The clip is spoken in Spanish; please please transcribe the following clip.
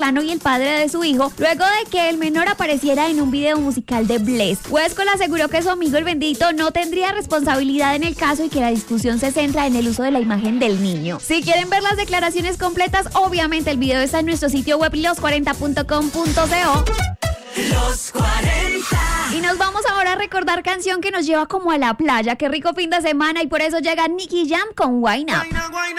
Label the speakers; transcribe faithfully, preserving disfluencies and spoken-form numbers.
Speaker 1: y el padre de su hijo, luego de que el menor apareciera en un video musical de Bless. Huesco le aseguró que su amigo el bendito no tendría responsabilidad en el caso y que la discusión se centra en el uso de la imagen del niño. Si quieren ver las declaraciones completas, obviamente el video está en nuestro sitio web los cuarenta punto com punto co.
Speaker 2: Los cuarenta.
Speaker 1: Y nos vamos ahora a recordar canción que nos lleva como a la playa. Qué rico fin de semana y por eso llega Nicky Jam con Wine Up.